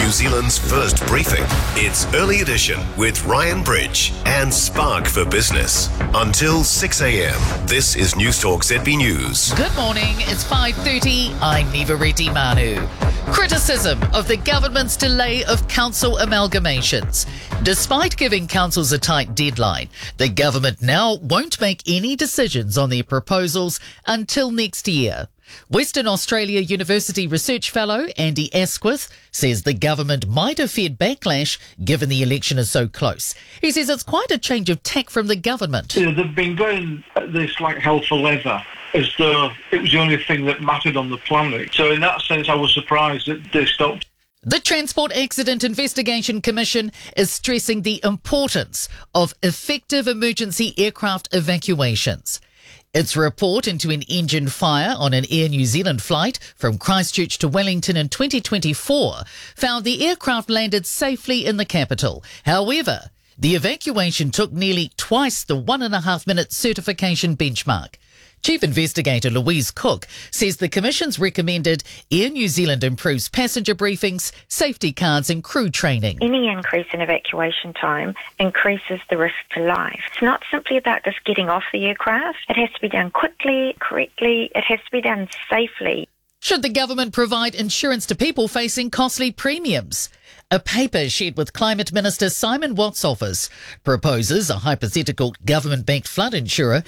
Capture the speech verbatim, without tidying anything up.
New Zealand's first briefing. It's Early Edition with Ryan Bridge and Spark for Business. Until six a.m, this is Newstalk Z B News. Good morning, it's five thirty. I'm Neva Reddy Manu. Criticism of the government's delay of council amalgamations. Despite giving councils a tight deadline, the government now won't make any decisions on their proposals until next year. Western Australia University Research Fellow Andy Asquith says the government might have feared backlash given the election is so close. He says it's quite a change of tack from the government. You know, they've been going at this like hell for leather, as though it was the only thing that mattered on the planet. So in that sense, I was surprised that they stopped. The Transport Accident Investigation Commission is stressing the importance of effective emergency aircraft evacuations. Its report into an engine fire on an Air New Zealand flight from Christchurch to Wellington in twenty twenty-four found the aircraft landed safely in the capital. However, the evacuation took nearly twice the one and a half minute certification benchmark. Chief Investigator Louise Cook says the Commission's recommended Air New Zealand improves passenger briefings, safety cards and crew training. Any increase in evacuation time increases the risk to life. It's not simply about just getting off the aircraft. It has to be done quickly, correctly. It has to be done safely. Should the government provide insurance to people facing costly premiums? A paper shared with Climate Minister Simon Watt's office proposes a hypothetical government-backed flood insurer